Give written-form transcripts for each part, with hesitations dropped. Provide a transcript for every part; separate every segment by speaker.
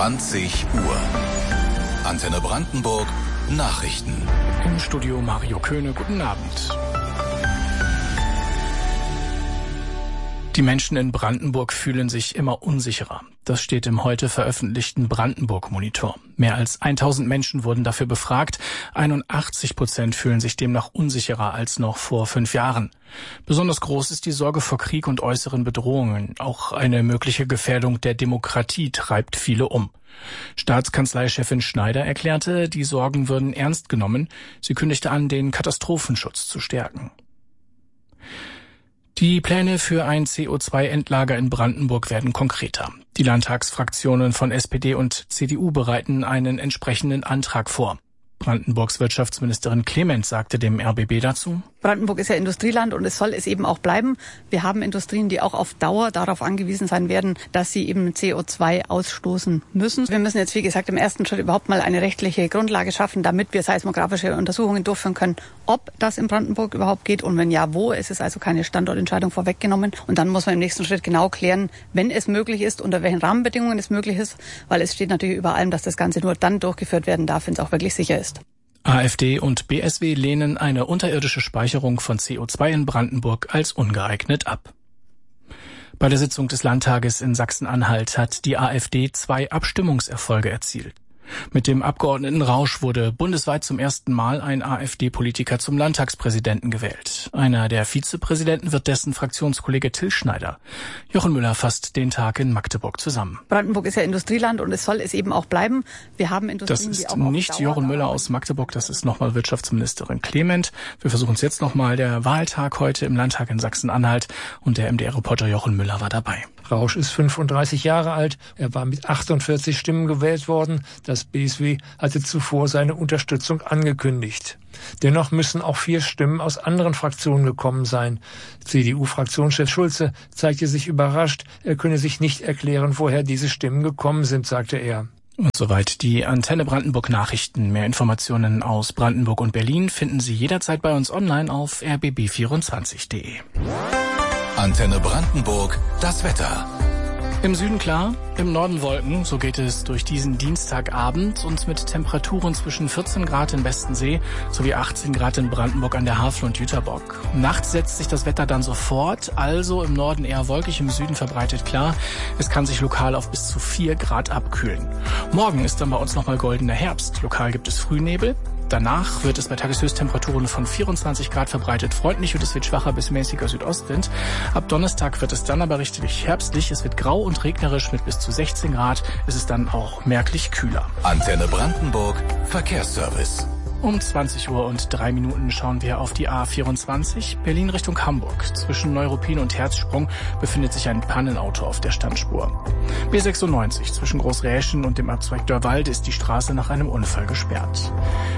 Speaker 1: 20 Uhr. Antenne Brandenburg Nachrichten.
Speaker 2: Im Studio Mario Köhne, guten Abend. Die Menschen in Brandenburg fühlen sich immer unsicherer. Das steht im heute veröffentlichten Brandenburg-Monitor. Mehr als 1000 Menschen wurden dafür befragt. 81% fühlen sich demnach unsicherer als noch vor 5 Jahren. Besonders groß ist die Sorge vor Krieg und äußeren Bedrohungen. Auch eine mögliche Gefährdung der Demokratie treibt viele um. Staatskanzleichefin Schneider erklärte, die Sorgen würden ernst genommen. Sie kündigte an, den Katastrophenschutz zu stärken. Die Pläne für ein CO2-Endlager in Brandenburg werden konkreter. Die Landtagsfraktionen von SPD und CDU bereiten einen entsprechenden Antrag vor. Brandenburgs Wirtschaftsministerin Clement sagte dem RBB dazu:
Speaker 3: Brandenburg ist ja Industrieland und es soll es eben auch bleiben. Wir haben Industrien, die auch auf Dauer darauf angewiesen sein werden, dass sie eben CO2 ausstoßen müssen. Wir müssen jetzt, wie gesagt, im ersten Schritt überhaupt mal eine rechtliche Grundlage schaffen, damit wir seismografische Untersuchungen durchführen können, ob das in Brandenburg überhaupt geht und wenn ja, wo. Es ist also keine Standortentscheidung vorweggenommen. Und dann muss man im nächsten Schritt genau klären, wenn es möglich ist, unter welchen Rahmenbedingungen es möglich ist, weil es steht natürlich über allem, dass das Ganze nur dann durchgeführt werden darf, wenn es auch wirklich sicher ist.
Speaker 2: AfD und BSW lehnen eine unterirdische Speicherung von CO2 in Brandenburg als ungeeignet ab. Bei der Sitzung des Landtages in Sachsen-Anhalt hat die AfD 2 Abstimmungserfolge erzielt. Mit dem Abgeordneten Rausch wurde bundesweit zum ersten Mal ein AfD-Politiker zum Landtagspräsidenten gewählt. Einer der Vizepräsidenten wird dessen Fraktionskollege Till Schneider. Jochen Müller fasst den Tag in Magdeburg zusammen.
Speaker 3: Brandenburg ist ja Industrieland und es soll es eben auch bleiben. Wir haben Industrien,
Speaker 2: das ist nicht Jochen Müller aus Magdeburg, das ist nochmal Wirtschaftsministerin Clement. Wir versuchen es jetzt nochmal. Der Wahltag heute im Landtag in Sachsen-Anhalt und der MDR-Reporter Jochen Müller war dabei.
Speaker 4: Rausch ist 35 Jahre alt. Er war mit 48 Stimmen gewählt worden. Das BSW hatte zuvor seine Unterstützung angekündigt. Dennoch müssen auch 4 Stimmen aus anderen Fraktionen gekommen sein. CDU-Fraktionschef Schulze zeigte sich überrascht. Er könne sich nicht erklären, woher diese Stimmen gekommen sind, sagte er.
Speaker 2: Und soweit die Antenne Brandenburg Nachrichten. Mehr Informationen aus Brandenburg und Berlin finden Sie jederzeit bei uns online auf rbb24.de.
Speaker 1: Antenne Brandenburg, das Wetter.
Speaker 2: Im Süden klar, im Norden Wolken, so geht es durch diesen Dienstagabend und mit Temperaturen zwischen 14 Grad in Bestensee sowie 18 Grad in Brandenburg an der Havel und Jüterbock. Nachts setzt sich das Wetter dann sofort, also im Norden eher wolkig, im Süden verbreitet klar. Es kann sich lokal auf bis zu 4 Grad abkühlen. Morgen ist dann bei uns nochmal goldener Herbst. Lokal gibt es Frühnebel. Danach wird es bei Tageshöchsttemperaturen von 24 Grad verbreitet freundlich und es wird schwacher bis mäßiger Südostwind. Ab Donnerstag wird es dann aber richtig herbstlich. Es wird grau und regnerisch mit bis zu 16 Grad. Es ist dann auch merklich kühler.
Speaker 1: Antenne Brandenburg Verkehrsservice.
Speaker 2: Um 20 Uhr und 3 Minuten schauen wir auf die A24, Berlin Richtung Hamburg. Zwischen Neuruppin und Herzsprung befindet sich ein Pannenauto auf der Standspur. B96 zwischen Großräschen und dem Abzweig Dörrwalde ist die Straße nach einem Unfall gesperrt.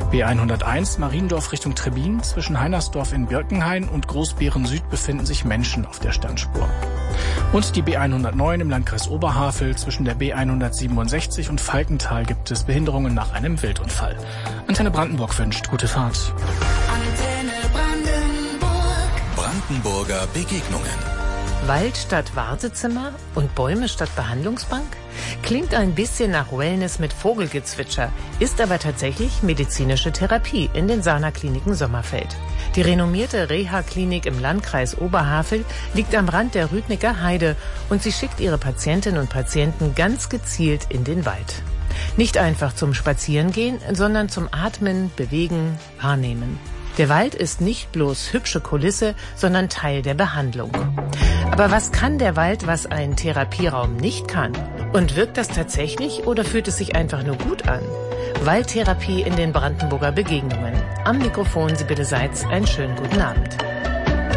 Speaker 2: B101 Mariendorf Richtung Trebbin, zwischen Heinersdorf in Birkenhain und Großbeeren Süd befinden sich Menschen auf der Standspur. Und die B109 im Landkreis Oberhavel, zwischen der B167 und Falkenthal gibt es Behinderungen nach einem Wildunfall. Antenne Brandenburg wünscht gute Fahrt.
Speaker 1: Antenne Brandenburg. Brandenburger Begegnungen.
Speaker 5: Wald statt Wartezimmer und Bäume statt Behandlungsbank? Klingt ein bisschen nach Wellness mit Vogelgezwitscher, ist aber tatsächlich medizinische Therapie in den Sana-Kliniken Sommerfeld. Die renommierte Reha-Klinik im Landkreis Oberhavel liegt am Rand der Rüdnicker Heide und sie schickt ihre Patientinnen und Patienten ganz gezielt in den Wald. Nicht einfach zum Spazierengehen, sondern zum Atmen, Bewegen, Wahrnehmen. Der Wald ist nicht bloß hübsche Kulisse, sondern Teil der Behandlung. Aber was kann der Wald, was ein Therapieraum nicht kann? Und wirkt das tatsächlich oder fühlt es sich einfach nur gut an? Waldtherapie in den Brandenburger Begegnungen. Am Mikrofon Sibylle Seitz, einen schönen guten Abend.